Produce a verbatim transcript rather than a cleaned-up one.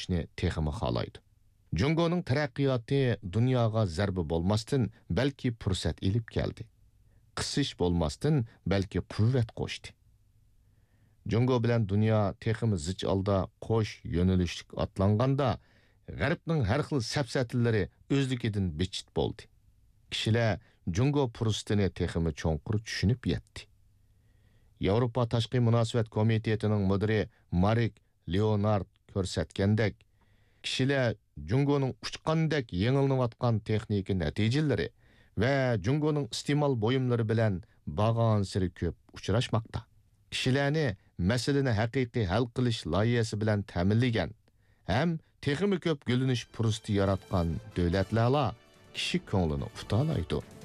bo'lishni texmi xohlaydi. Jungoning taraqqiyoti dunyoga zarba bo'lmasdan, balki fursat ilib keldi. Qisish bo'lmasdan, balki quvvat qo'shdi. Jungo bilan dunyo texmi zich olda qo'sh yo'nalishlik atlanganda, G'arbning har xil safsatillari o'zligidan bichit bo'ldi. Kishilar Jungo fursatini texmi cho'nqur tushunib yetdi. Yevropa Tashqi munosabat komitetining mudiri Marek Leonard ko'rsatgandek, kishilar Jungoning uchqandek yengilnayotgan texnika natijalari va Jungoning iste'mol bo'yimlari bilan bag'onsiri ko'p uchrashmoqda. Kishilarni masalani haqiqiy hal qilish loyihasi bilan ta'minlagan ham texmi ko'p gulinish fursati yaratgan davlatlar kishi ko'nglini utalaydi.